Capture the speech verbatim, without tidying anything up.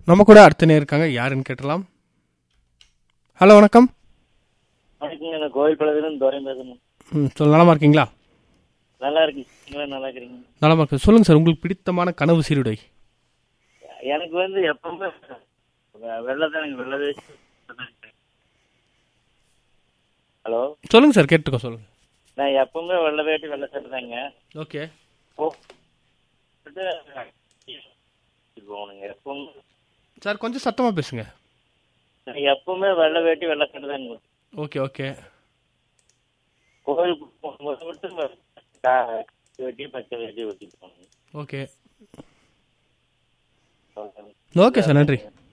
நம்ம கூட அடுத்த நேரம் இருக்காங்க, யாருன்னு கேட்டலாம். ஹலோ வணக்கம். வணக்கங்க, கோவில் பழத்திலிருந்து துரை பேசுறேன். ம் சொல், நலமா இருக்கீங்களா? நல்லா இருக்கு, நீங்களா நல்லா இருக்கிறீங்க? நலமா இருக்கு. சொல்லுங்க சார், உங்களுக்கு பிடித்தமான கனவு சீருடை. எனக்கு வந்து எப்பவுமே வெள்ளதான், எனக்கு வெள்ள வேஷ்டி. ஹலோ சொல்லுங்க சார், கேட்டுக்கோ சொல்லுங்க. நான் எப்பவுமே வெள்ள வேட்டி வெள்ள சட்டை தாங்க. ஓகே. போகணுங்க எப்பவுமே. சார் கொஞ்சம் சத்தமா பேசுங்க. எப்பவுமே வெள்ள வேட்டி வெள்ள சட்டை தாங்க. Okay okay. கோவிலுக்கு போகும்போது மட்டும் வேட்டி பச்சை வேட்டி வெட்டி போகணும். ஓகே ஓகே சார், நன்றி.